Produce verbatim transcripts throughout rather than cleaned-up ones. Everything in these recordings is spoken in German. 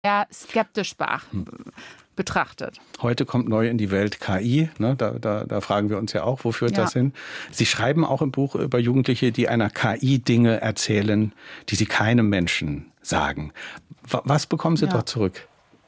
eher skeptisch betrachtet. Heute kommt neu in die Welt K I. Ne? Da, da, da fragen wir uns ja auch, wo führt ja. das hin? Sie schreiben auch im Buch über Jugendliche, die einer K I Dinge erzählen, die sie keinem Menschen sagen. Was bekommen Sie ja. dort zurück?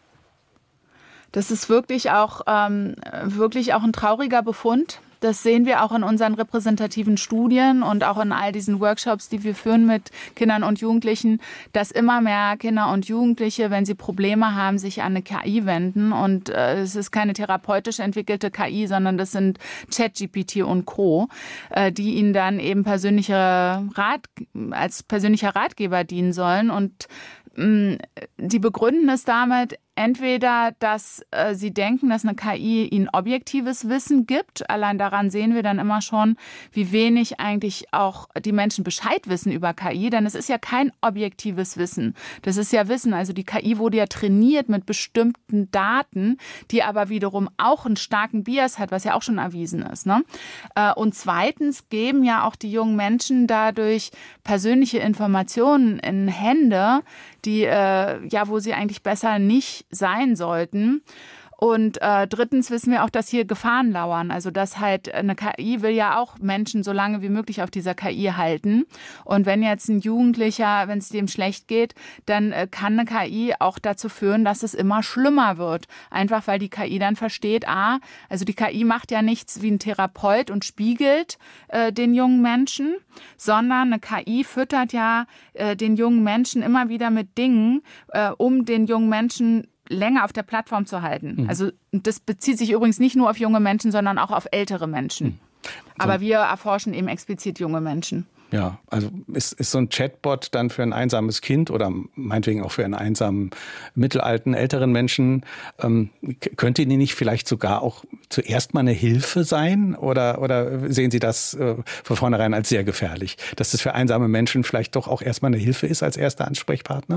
Das ist wirklich auch, ähm, wirklich auch ein trauriger Befund. Das sehen wir auch in unseren repräsentativen Studien und auch in all diesen Workshops, die wir führen mit Kindern und Jugendlichen, dass immer mehr Kinder und Jugendliche, wenn sie Probleme haben, sich an eine K I wenden. Und äh, es ist keine therapeutisch entwickelte K I, sondern das sind ChatGPT und Co., äh, die ihnen dann eben persönliche Rat, als persönlicher Ratgeber dienen sollen. Und mh, die begründen es damit, entweder, dass äh, sie denken, dass eine K I ihnen objektives Wissen gibt. Allein daran sehen wir dann immer schon, wie wenig eigentlich auch die Menschen Bescheid wissen über K I. Denn es ist ja kein objektives Wissen. Das ist ja Wissen. Also die K I wurde ja trainiert mit bestimmten Daten, die aber wiederum auch einen starken Bias hat, was ja auch schon erwiesen ist. Ne? Äh, und zweitens geben ja auch die jungen Menschen dadurch persönliche Informationen in Hände, die äh, ja, wo sie eigentlich besser nicht sein sollten. Und äh, drittens wissen wir auch, dass hier Gefahren lauern. Also dass halt eine K I will ja auch Menschen so lange wie möglich auf dieser K I halten. Und wenn jetzt ein Jugendlicher, wenn es dem schlecht geht, dann äh, kann eine K I auch dazu führen, dass es immer schlimmer wird. Einfach weil die K I dann versteht, ah, also die K I macht ja nichts wie ein Therapeut und spiegelt äh, den jungen Menschen, sondern eine K I füttert ja äh, den jungen Menschen immer wieder mit Dingen, äh, um den jungen Menschen länger auf der Plattform zu halten. Mhm. Also das bezieht sich übrigens nicht nur auf junge Menschen, sondern auch auf ältere Menschen. Mhm. Aber wir erforschen eben explizit junge Menschen. Ja, also ist, ist so ein Chatbot dann für ein einsames Kind oder meinetwegen auch für einen einsamen, mittelalten, älteren Menschen, ähm, könnte die nicht vielleicht sogar auch zuerst mal eine Hilfe sein? Oder, oder sehen Sie das äh, von vornherein als sehr gefährlich? Dass das für einsame Menschen vielleicht doch auch erstmal eine Hilfe ist als erster Ansprechpartner?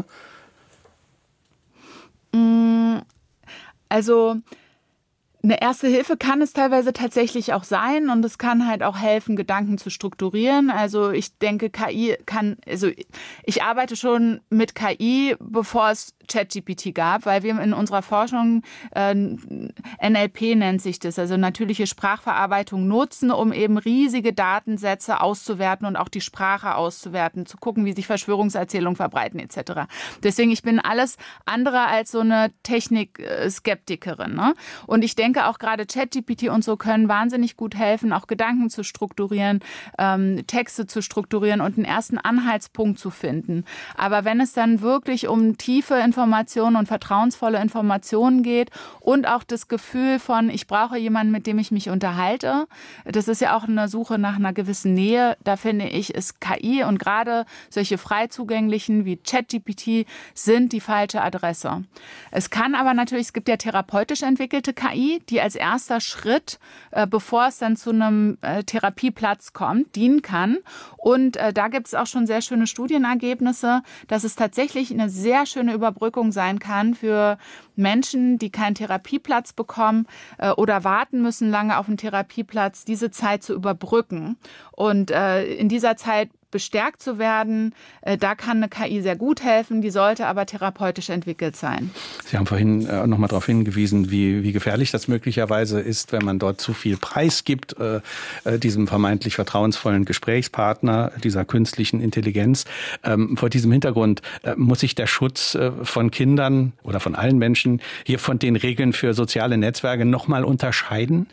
Also eine erste Hilfe kann es teilweise tatsächlich auch sein und es kann halt auch helfen, Gedanken zu strukturieren. Also ich denke, K I kann, also ich arbeite schon mit K I, bevor es ChatGPT gab, weil wir in unserer Forschung, äh, N L P nennt sich das, also natürliche Sprachverarbeitung nutzen, um eben riesige Datensätze auszuwerten und auch die Sprache auszuwerten, zu gucken, wie sich Verschwörungserzählungen verbreiten et cetera. Deswegen, ich bin alles andere als so eine Technik-Skeptikerin. Ne? Und ich denke, auch gerade ChatGPT und so können wahnsinnig gut helfen, auch Gedanken zu strukturieren, ähm, Texte zu strukturieren und einen ersten Anhaltspunkt zu finden. Aber wenn es dann wirklich um tiefe Informationen und vertrauensvolle Informationen geht und auch das Gefühl von, ich brauche jemanden, mit dem ich mich unterhalte, das ist ja auch eine Suche nach einer gewissen Nähe, da finde ich, ist K I und gerade solche frei zugänglichen wie ChatGPT sind die falsche Adresse. Es kann aber natürlich, es gibt ja therapeutisch entwickelte K I, die als erster Schritt, äh, bevor es dann zu einem äh, Therapieplatz kommt, dienen kann. Und äh, da gibt es auch schon sehr schöne Studienergebnisse, dass es tatsächlich eine sehr schöne Überbrückung sein kann für Menschen, die keinen Therapieplatz bekommen äh, oder warten müssen lange auf einen Therapieplatz, diese Zeit zu überbrücken. Und äh, in dieser Zeit bestärkt zu werden, äh, da kann eine K I sehr gut helfen, die sollte aber therapeutisch entwickelt sein. Sie haben vorhin äh, noch mal darauf hingewiesen, wie, wie gefährlich das möglicherweise ist, wenn man dort zu viel Preis gibt, äh, äh, diesem vermeintlich vertrauensvollen Gesprächspartner, dieser künstlichen Intelligenz. Ähm, vor diesem Hintergrund äh, muss sich der Schutz äh, von Kindern oder von allen Menschen hier von den Regeln für soziale Netzwerke noch mal unterscheiden?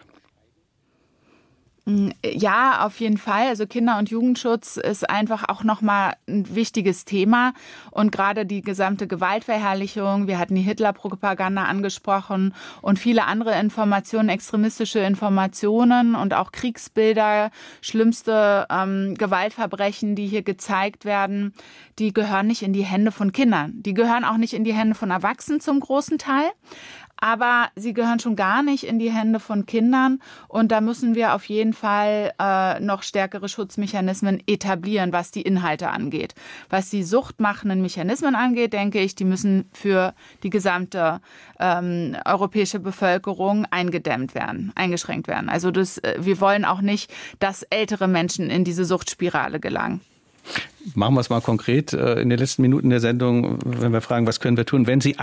Ja, auf jeden Fall. Also Kinder- und Jugendschutz ist einfach auch nochmal ein wichtiges Thema. Und gerade die gesamte Gewaltverherrlichung, wir hatten die Hitler-Propaganda angesprochen und viele andere Informationen, extremistische Informationen und auch Kriegsbilder, schlimmste ähm, Gewaltverbrechen, die hier gezeigt werden, die gehören nicht in die Hände von Kindern. Die gehören auch nicht in die Hände von Erwachsenen zum großen Teil. Aber sie gehören schon gar nicht in die Hände von Kindern. Und da müssen wir auf jeden Fall äh, noch stärkere Schutzmechanismen etablieren, was die Inhalte angeht. Was die suchtmachenden Mechanismen angeht, denke ich, die müssen für die gesamte ähm, europäische Bevölkerung eingedämmt werden, eingeschränkt werden. Also das, wir wollen auch nicht, dass ältere Menschen in diese Suchtspirale gelangen. Machen wir es mal konkret in den letzten Minuten der Sendung, wenn wir fragen, was können wir tun? Wenn Sie